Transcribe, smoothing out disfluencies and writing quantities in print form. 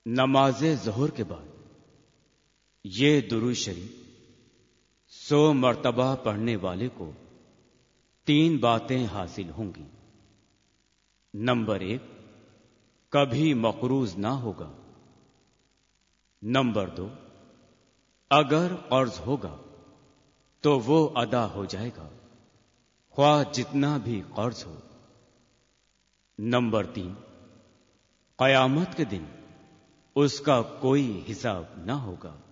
नमाज ज़ोहर के बाद ये दुरूद शरीफ 100 मर्तबा पढ़ने वाले को 3 बातें हासिल होंगी। नंबर 1, कभी मकरूज ना होगा। नंबर 2, अगर कर्ज होगा तो वो अदा हो जाएगा, ख्वाह जितना भी कर्ज हो। नंबर 3, क़यामत के दिन उसका कोई हिसाब ना होगा।